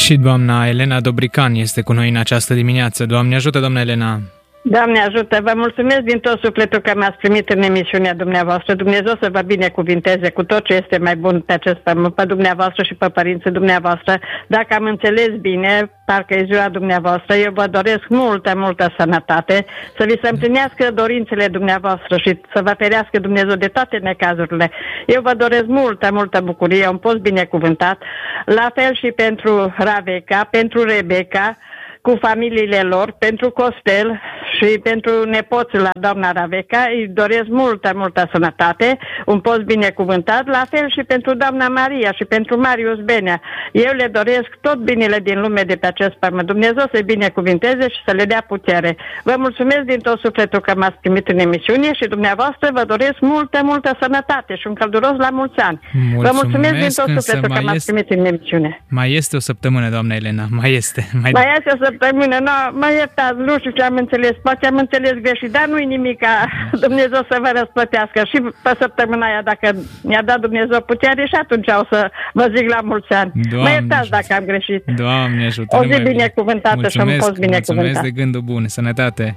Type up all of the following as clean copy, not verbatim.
Și doamna Elena Dobrican este cu noi în această dimineață. Doamne ajută, doamna Elena! Doamne ajută, vă mulțumesc din tot sufletul că m-ați primit în emisiunea dumneavoastră. Dumnezeu să vă binecuvinteze cu tot ce este mai bun pe acest pământ, pe dumneavoastră și pe părinții dumneavoastră. Dacă am înțeles bine, parcă e ziua dumneavoastră, eu vă doresc multă sănătate, să vi se împlinească dorințele dumneavoastră și să vă ferească Dumnezeu de toate necazurile. Eu vă doresc multă bucurie, un post binecuvântat, la fel și pentru Raveca, pentru Rebecca, cu familiile lor, pentru Costel și pentru nepoțul la doamna Raveca. Îi doresc multă sănătate, un post binecuvântat, la fel și pentru doamna Maria și pentru Marius Benea. Eu le doresc tot binele din lume de pe acest pământ. Dumnezeu să-i binecuvinteze și să le dea putere. Vă mulțumesc din tot sufletul că m-ați primit în emisiune și dumneavoastră vă doresc multă sănătate și un călduros la mulți ani. Vă mulțumesc din tot sufletul că m-ați primit în emisiune. Mai este o săptămână, doamna Elena, mai este o săptămână, mă iertați, nu știu ce am înțeles, poate am înțeles greșit, dar nu-i nimic, Dumnezeu să vă răsplătească și pe săptămâna aia, dacă mi-a dat Dumnezeu putere, și atunci o să vă zic la mulți ani. Doamne, mă iertați dacă am greșit. Doamne ajută. O zi binecuvântată și un post binecuvântat. Mulțumesc de gândul bun, sănătate.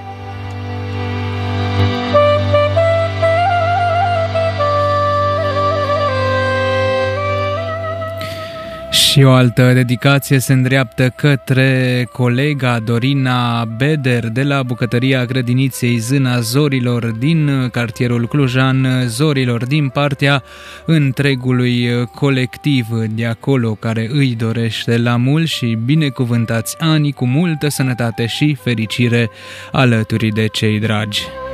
Și o altă dedicație se îndreaptă către colega Dorina Beder de la bucătăria grădiniței Zâna Zorilor din cartierul Clujan, Zorilor, din partea întregului colectiv de acolo, care îi dorește la mult și binecuvântați ani cu multă sănătate și fericire alături de cei dragi.